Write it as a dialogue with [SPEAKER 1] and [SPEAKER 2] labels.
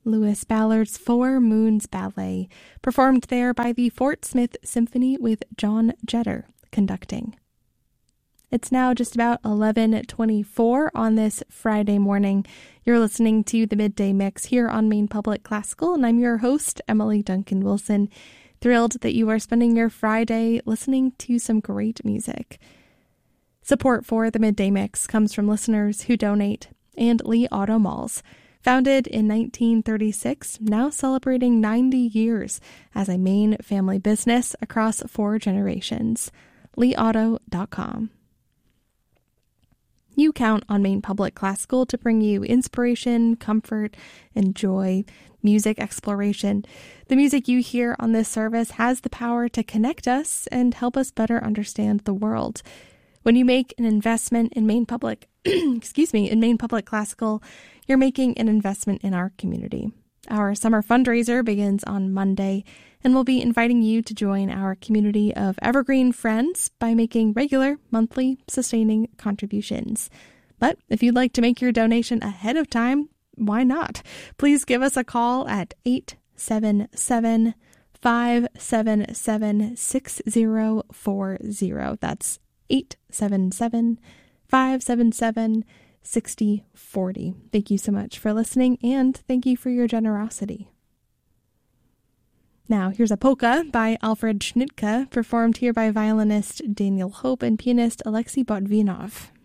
[SPEAKER 1] Louis Ballard's Four Moons Ballet, performed there by the Fort Smith Symphony with John Jetter conducting. It's now just about 11:24 on this Friday morning. You're listening to the Midday Mix here on Maine Public Classical, and I'm your host, Emily Duncan Wilson. Thrilled that you are spending your Friday listening to some great music. Support for the Midday Mix comes from listeners who donate, and Lee Auto Malls. Founded in 1936, now celebrating 90 years as a Maine family business across 4 generations. LeeAuto.com. You count on Maine Public Classical to bring you inspiration, comfort, and joy, music exploration. The music you hear on this service has the power to connect us and help us better understand the world. When you make an investment in Maine Public, in Maine Public Classical, you're making an investment in our community. Our summer fundraiser begins on Monday, and we'll be inviting you to join our community of evergreen friends by making regular, monthly, sustaining contributions. But if you'd like to make your donation ahead of time, why not? Please give us a call at 877-577-6040. That's 877-577-6040. Thank you so much for listening, and thank you for your generosity. Now, here's a polka by Alfred Schnittke, performed here by violinist Daniel Hope and pianist Alexei Botvinov.